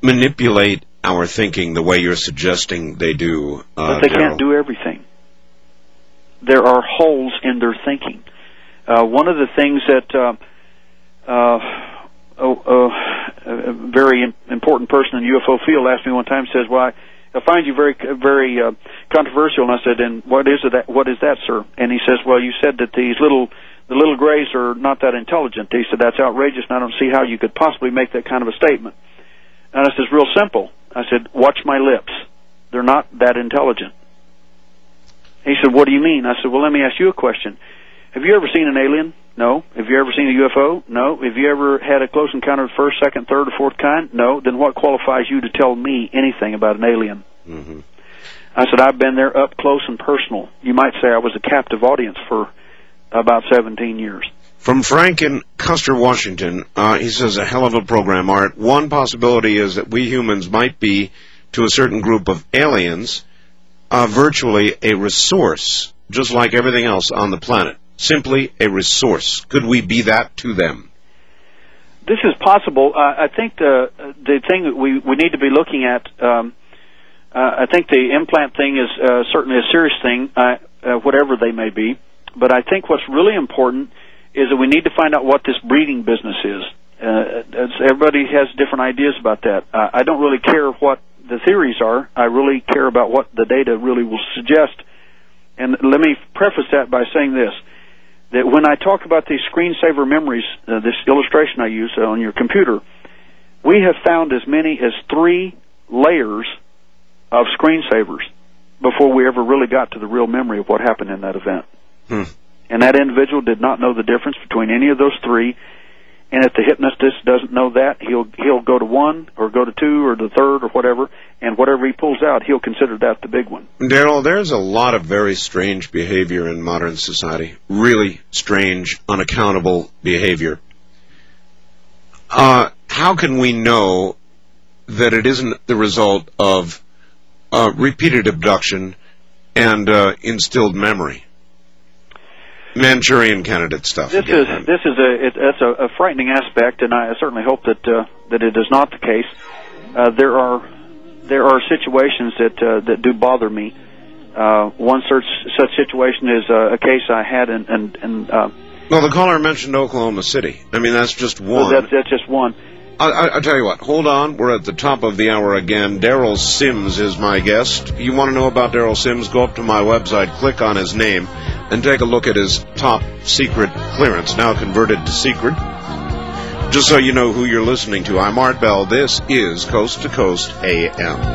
manipulate our thinking the way you're suggesting they do, but they can't do everything. There are holes in their thinking. One of the things that a very important person in the UFO field asked me one time, says, well, I find you very controversial. And I said, and what is that, sir? And he says, well, you said that the little grays are not that intelligent. He said, that's outrageous, and I don't see how you could possibly make that kind of a statement. And I said, it's real simple. I said, watch my lips. They're not that intelligent. He said, what do you mean? I said, well, let me ask you a question. Have you ever seen an alien? No. Have you ever seen a UFO? No. Have you ever had a close encounter of the first, second, third, or fourth kind? No. Then what qualifies you to tell me anything about an alien? Mm-hmm. I said, I've been there up close and personal. You might say I was a captive audience for about 17 years. From Frank in Custer, Washington, he says, a hell of a program, Art. One possibility is that we humans might be, to a certain group of aliens, virtually a resource, just like everything else on the planet. Simply a resource. Could we be that to them? This is possible. I think the thing that we need to be looking at, I think the implant thing is certainly a serious thing, whatever they may be. But I think what's really important is that we need to find out what this breeding business is. Everybody has different ideas about that. I don't really care what the theories are. I really care about what the data really will suggest. And let me preface that by saying this, that when I talk about these screensaver memories, this illustration I use on your computer, we have found as many as 3 layers of screensavers before we ever really got to the real memory of what happened in that event. And that individual did not know the difference between any of those 3. And if the hypnotist doesn't know that, he'll go to 1 or go to 2 or the 3rd or whatever, and whatever he pulls out, he'll consider that the big one. Daryl, there's a lot of very strange behavior in modern society. Really strange, unaccountable behavior. How can we know that it isn't the result of repeated abduction and instilled memory? Manchurian candidate stuff. That's a frightening aspect, and I certainly hope that it is not the case. There are situations that do bother me. One such situation is a case I had in well, the caller mentioned Oklahoma City. I mean, that's just one. That's just one. I'll tell you what. Hold on. We're at the top of the hour again. Daryl Sims is my guest. You want to know about Daryl Sims? Go up to my website, click on his name, and take a look at his top secret clearance, now converted to secret. Just so you know who you're listening to, I'm Art Bell. This is Coast to Coast AM.